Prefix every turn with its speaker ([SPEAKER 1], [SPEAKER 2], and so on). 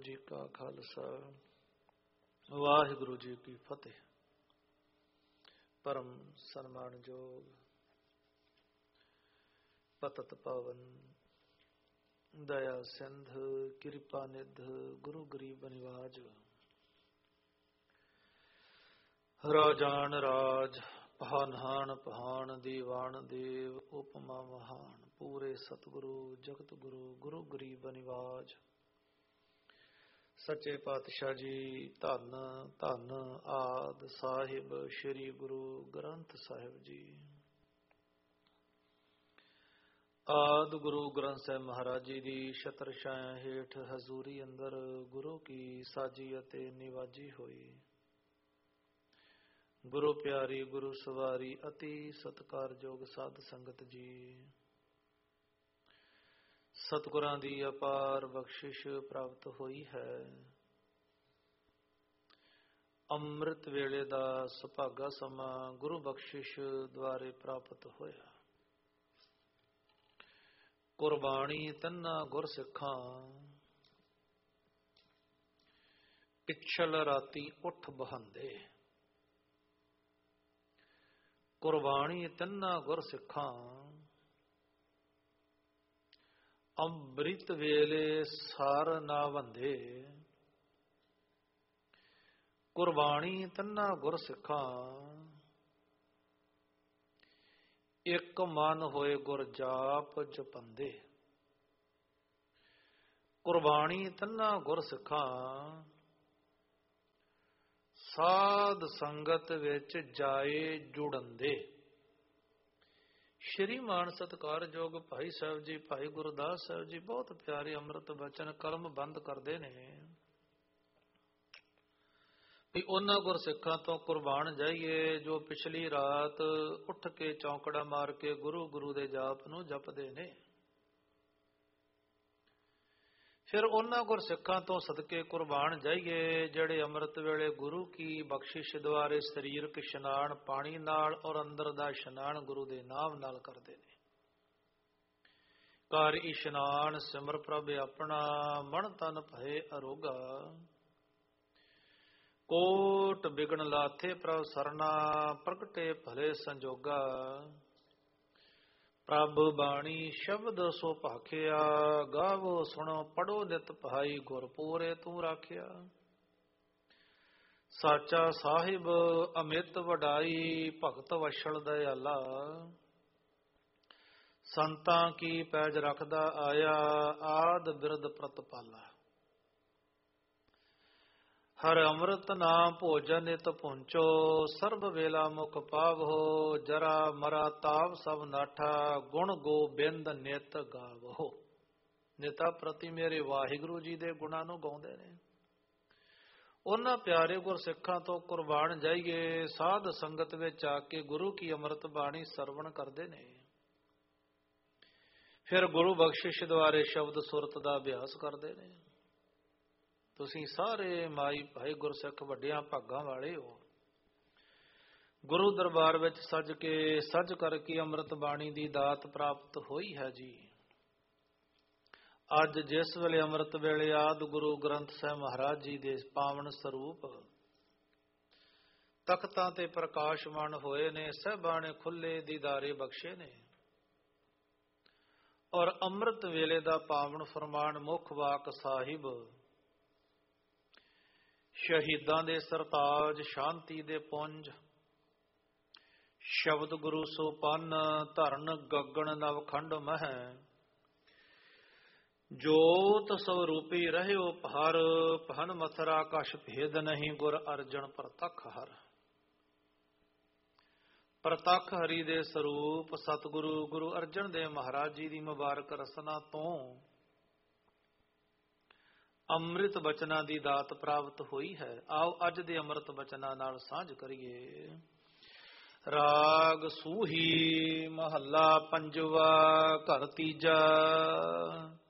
[SPEAKER 1] जी का खालसा वाहिगुरु जी की फतेह। परम सन्मानयोग पतत पावन दया सिंध कृपा निध गुरु गरीब निवाज राजान राज पहानहान पहान दीवान देव उपमा महान पूरे सतगुरु जगत गुरु गुरु गरीब निवाज सच्चे पातशाह जी धन धन आद साहिब श्री गुरु ग्रंथ साहिब जी। आद गुरु ग्रंथ साहिब महाराज जी दी छत्र छाया हेठ हजूरी अंदर गुरु की साजी अते निवाजी होई। गुरु प्यारी गुरु सवारी अति सत्कारयोग साध संगत जी। सतगुरां दी अपार बख्शिश प्राप्त होई है। अमृत वेले दा सुभागा समा गुरु बख्शिश द्वारे प्राप्त होया। कुर्बानी तन्ना गुर सिखां पिछल राती उठ बहंदे। कुर्बानी तन्ना गुर सिखां अमृत वेले सार ना वंदे। कुर्बानी तन्ना गुर सिखां एक मन होए गुर जाप जपंदे। कुर्बानी तन्ना गुर सिखां साध संगत विच जाए जुड़ंदे। श्रीमान सत्कारयोग भाई साहब जी भाई गुरदास साहब जी बहुत प्यारे अमृत बचन कलम बंद करते ने भी उन्हां गुरसिखां तो कुर्बान जाइए जो पिछली रात उठ के चौंकड़ा मार के गुरु गुरु दे जाप नूं जपदे ने। फिर उन्हां गुरसिखां तो सदके कुर्बान जाइए ਜਿਹੜੇ ਅੰਮ੍ਰਿਤ ਵੇਲੇ ਗੁਰੂ ਕੀ ਬਖਸ਼ਿਸ਼ ਦੁਆਰੇ ਸਰੀਰਕ ਇਸ਼ਨਾਨ ਪਾਣੀ ਨਾਲ ਔਰ ਅੰਦਰ ਦਾ ਇਸ਼ਨਾਨ ਗੁਰੂ ਦੇ ਨਾਮ ਨਾਲ ਕਰਦੇ ਨੇ। ਕਰ ਇਸ਼ਨਾਨ ਸਿਮਰ ਪ੍ਰਭ ਆਪਣਾ ਮਨ ਤਨ ਭਏ ਅਰੋਗਾ। ਕੋਟ ਬਿਗਨ ਲਾਥੇ ਪ੍ਰਭ ਸਰਨਾ ਪ੍ਰਗਟੇ ਭਲੇ ਸੰਜੋਗਾ। ਪ੍ਰਭ ਬਾਣੀ ਸ਼ਬਦ ਸੋ ਭਾਖਿਆ ਗਾਵੋ ਸੁਣੋ ਪੜੋ ਨਿਤ ਭਾਈ ਗੁਰ ਪੂਰੇ ਤੂੰ ਰਾਖਿਆ। ਸਾਚਾ ਸਾਹਿਬ ਅਮਿਤ ਵਡਾਈ ਭਗਤ ਵਛਲ ਦਇਆਲਾ। ਸੰਤਾਂ ਕੀ ਪੈਜ ਰੱਖਦਾ ਆਇਆ ਆਦ ਬਿਰਦ ਪ੍ਰਤਪਾਲਾ। हर अमृत नाम भोजन नित पुंचो सर्ब वेला मुख पावहो। जरा मरा ताप सब नाठा गुण गोबिंद नित गावहो। निता प्रति मेरे वाहिगुरु जी दे गुणां नूं गाउंदे ने। उन्हां प्यारे गुरसिखां तो कुर्बान जाइए साध संगत विच आके गुरु की अमृत बाणी सरवण करदे ने। फिर गुरु बख्शिश द्वारे शब्द सुरत दा अभ्यास करदे ने। ਤੁਸੀਂ ਸਾਰੇ ਮਾਈ ਭਾਈ ਗੁਰਸਿੱਖ ਵੱਡਿਆਂ ਭਾਗਾਂ ਵਾਲੇ ਹੋ। ਗੁਰੂ ਦਰਬਾਰ ਵਿੱਚ ਸੱਜ ਕਰਕੇ ਅੰਮ੍ਰਿਤ ਬਾਣੀ ਦੀ ਦਾਤ ਪ੍ਰਾਪਤ ਹੋਈ ਹੈ ਜੀ। ਅੱਜ ਜਿਸ ਵੇਲੇ ਅੰਮ੍ਰਿਤ ਵੇਲੇ ਆਦਿ ਗੁਰੂ ਗ੍ਰੰਥ ਸਾਹਿਬ ਮਹਾਰਾਜ ਜੀ ਦੇ ਪਾਵਨ ਸਰੂਪ ਤਖਤਾਂ ਤੇ ਪ੍ਰਕਾਸ਼ਮਾਨ ਹੋਏ ਨੇ। ਸਹਿਬਾਣੇ ਖੁੱਲੇ ਦੀਦਾਰੇ ਬਖਸ਼ੇ ਨੇ ਔਰ ਅੰਮ੍ਰਿਤ ਵੇਲੇ ਦਾ ਪਾਵਨ ਫਰਮਾਨ ਮੁੱਖ ਵਾਕ ਸਾਹਿਬ ਸ਼ਹੀਦਾਂ ਦੇ ਸਰਤਾਜ ਸ਼ਾਂਤੀ ਦੇ ਪੁੰਜ ਸ਼ਬਦ ਗੁਰੂ ਸੋ ਪੰਨ ਧਰਨ ਗਗਨ ਨਵਖੰਡ ਮਹਿ। ਜੋਤ ਸਵਰੂਪੀ ਰਹਿਓ ਹਰ ਪਹਨ ਮਥਰਾ ਕਛ ਭੇਦ ਨਹੀਂ ਗੁਰ ਅਰਜਨ ਪ੍ਰਤੱਖ ਹਰ। ਪ੍ਰਤੱਖ ਹਰੀ ਦੇ ਸਰੂਪ ਸਤਿਗੁਰੂ ਗੁਰੂ ਅਰਜਨ ਦੇਵ ਮਹਾਰਾਜ ਜੀ ਦੀ ਮੁਬਾਰਕ ਰਸਨਾ ਤੋਂ ਅੰਮ੍ਰਿਤ ਬਚਨਾਂ ਦੀ ਦਾਤ ਪ੍ਰਾਪਤ ਹੋਈ ਹੈ। ਆਓ ਅੱਜ ਦੇ ਅੰਮ੍ਰਿਤ ਬਚਨਾਂ ਨਾਲ ਸਾਂਝ ਕਰੀਏ। ਰਾਗ ਸੂਹੀ ਮਹੱਲਾ ਪੰਜਵਾ ਘਰ ਤੀਜਾ।